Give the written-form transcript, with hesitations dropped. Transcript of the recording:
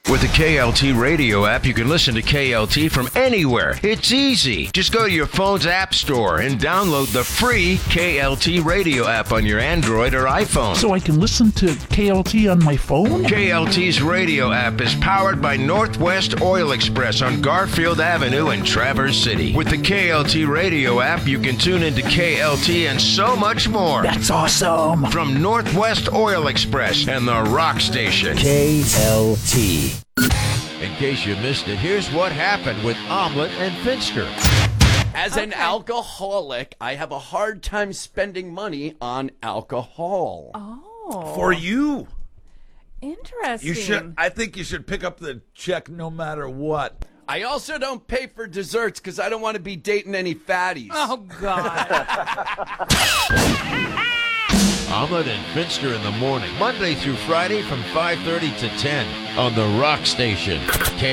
With the KLT radio app, you can listen to KLT from anywhere. It's easy. Just go to your phone's app store and download the free KLT radio app on your Android or iPhone. So I can listen to KLT on my phone? KLT's radio app is powered by Northwest Oil Express on Garfield Avenue in Traverse City. With the KLT radio app, you can tune into KLT and so much more. That's awesome. From Northwest Oil Express and the Rock Station. KLT. In case you missed it, here's what happened with Omelet and Finster. As an alcoholic, I have a hard time spending money on alcohol. Oh. For you. Interesting. I think you should pick up the check no matter what. I also don't pay for desserts because I don't want to be dating any fatties. Oh, God. Omelet and Finster in the morning, Monday through Friday from 5:30 to 10 on the Rock Station.